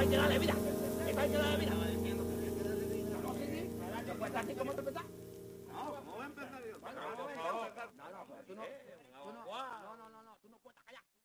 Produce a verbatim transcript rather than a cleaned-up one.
hay que darle vida. Esto hay que darle vida. No, no, sí, sí. ¿Te puedes así como te empezás? No, ¿cómo voy a empezar yo? No, no, no, no, no, tú no.